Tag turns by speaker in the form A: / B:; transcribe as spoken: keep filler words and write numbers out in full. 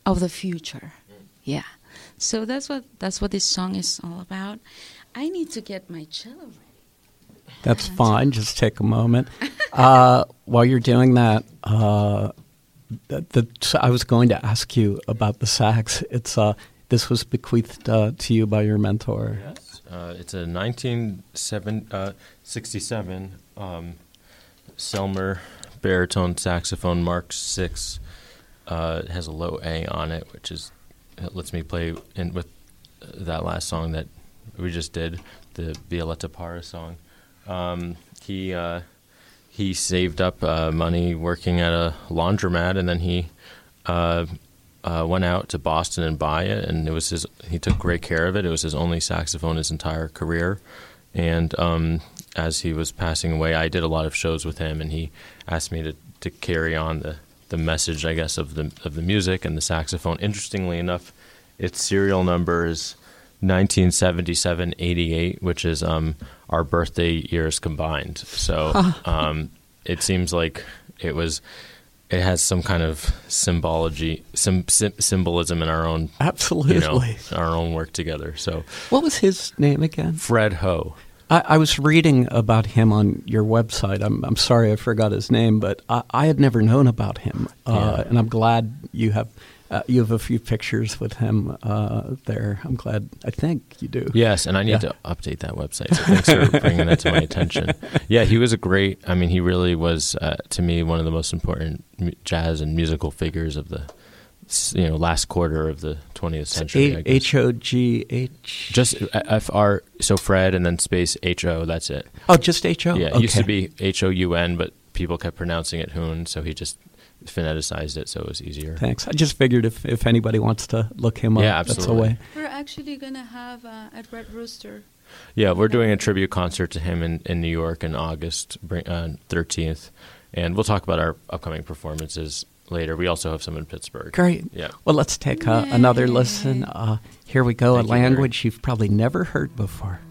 A: of the future. Yeah. So that's what that's what this song is all about. I need to get my cello ready.
B: That's fine. Just take a moment. Uh, while you're doing that, uh, the, the, I was going to ask you about the sax. It's uh, this was bequeathed uh, to you by your mentor.
C: Yes. Uh, it's a nineteen sixty-seven um, Selmer baritone saxophone Mark six. Uh, it has a low A on it, which is it lets me play in with that last song that we just did, the Violetta Parra song. Um, he uh, he saved up uh, money working at a laundromat, and then he uh, uh, went out to Boston and buy it. And it was his. He took great care of it. It was his only saxophone his entire career. And um, as he was passing away, I did a lot of shows with him, and he asked me to, to carry on the, the message, I guess, of the of the music and the saxophone. Interestingly enough, its serial number is nineteen seventy-seven eighty-eight, which is um, our birthday years combined. So um, it seems like it was. It has some kind of symbology, some sy- symbolism in our own,
B: absolutely,
C: you know, our own work together. So,
B: what was his name again?
C: Fred Ho.
B: I, I was reading about him on your website. I'm, I'm sorry I forgot his name, but I, I had never known about him, uh,
C: yeah.
B: and I'm glad you have. Uh, you have a few pictures with him uh, there. I'm glad. I think you do.
C: Yes, and I need yeah. to update that website. So thanks for bringing that to my attention. Yeah, he was a great. I mean, he really was uh, to me one of the most important jazz and musical figures of the, you know, last quarter of the twentieth century.
B: A- H O G H.
C: Just F R. So Fred and then space H O. That's it.
B: Oh, just H O.
C: Yeah, it
B: okay.
C: used to be H O U N, but people kept pronouncing it Hoon, so he just phoneticized it so it was easier.
B: Thanks. I just figured if, if anybody wants to look him up,
C: yeah,
B: that's a way.
A: We're actually going to have uh, at Red Rooster.
C: Yeah, we're doing a tribute concert to him in, in New York in August uh, thirteenth, and we'll talk about our upcoming performances later. We also have some in Pittsburgh.
B: Great.
C: Yeah.
B: Well, let's take uh, another listen. Uh, here we go,
C: Thank
B: a
C: you,
B: language you've probably never heard before.